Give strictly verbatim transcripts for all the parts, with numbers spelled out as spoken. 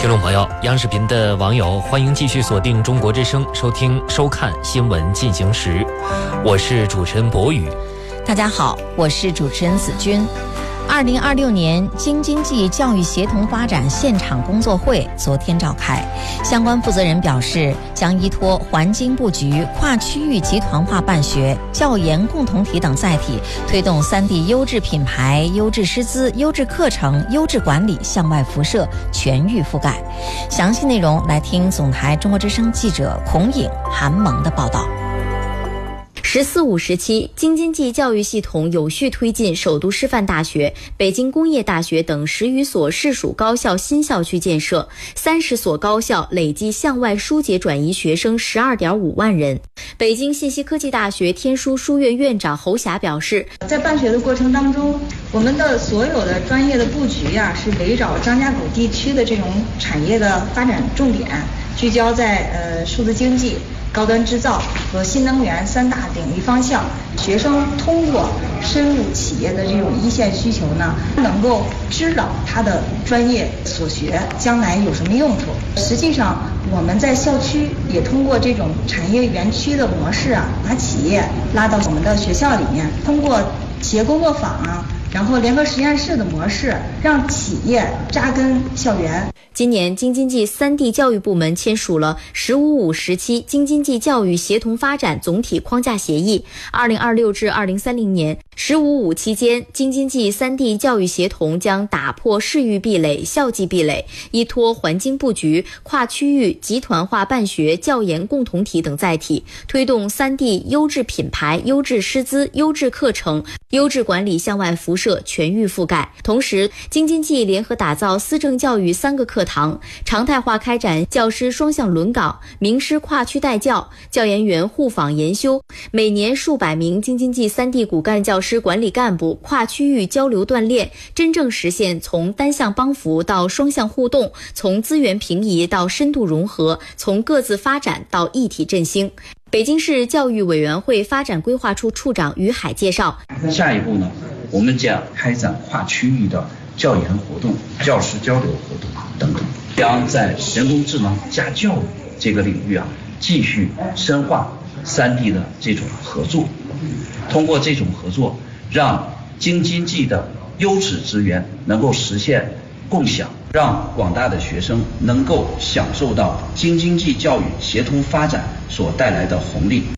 听众朋友，央视频的网友，欢迎继续锁定中国之声，收听收看新闻进行时。我是主持人博宇。 大家好，我是主持人子君。二零二六年京津冀教育协同发展现场工作会昨天召开，相关负责人表示，将依托环京布局、跨区域集团化办学、教研共同体等载体，推动三地优质品牌、优质师资、优质课程、优质管理向外辐射，全域覆盖。详细内容来听总台中国之声记者孔颖、韩萌的报道。 十四五时期，京津冀教育系统有序推进首都师范大学、北京工业大学等十余所市属高校新校区建设，三十所高校累计向外疏解转移学生十二点五万人。北京信息科技大学天书书院院长侯霞表示， 在办学的过程当中，我们的所有的专业的布局呀、啊，是围绕张家口地区的这种产业的发展重点，聚焦在呃数字经济、高端制造和新能源三大领域方向。学生通过深入企业的这种一线需求呢，能够知道他的专业所学将来有什么用处。实际上我们在校区也通过这种产业园区的模式啊，把企业拉到我们的学校里面，通过企业工作坊啊，然后联合实验室的模式，让企业扎根校园。 今年京津冀三地教育部门签署了“十五五”时期京津冀教育协同发展总体框架协议。二零二六至二零三零年“十五五”期间，京津冀三地教育协同将打破市域壁垒、校际壁垒，依托环京布局、跨区域集团化办学、教研共同体等载体，推动三地优质品牌、优质师资、优质课程、优质管理向外辐射，全域覆盖。同时，京津冀联合打造思政教育三个课堂，常态化开展教师双向轮岗、名师跨区带教、教研员互访研修，每年数百名京津冀三地骨干教师管理干部跨区域交流锻炼，真正实现从单向帮扶到双向互动，从资源平移到深度融合，从各自发展到一体振兴。北京市教育委员会发展规划处处长于海介绍， 下一步呢，我们将开展跨区域的教研活动、教师交流活动等等，将在人工智能加教育这个领域啊，继续深化三地的这种合作。通过这种合作，让京津冀的优质资源能够实现共享，让广大的学生能够享受到京津冀教育协同发展所带来的红利。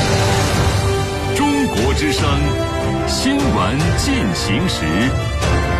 中国之声新闻进行时。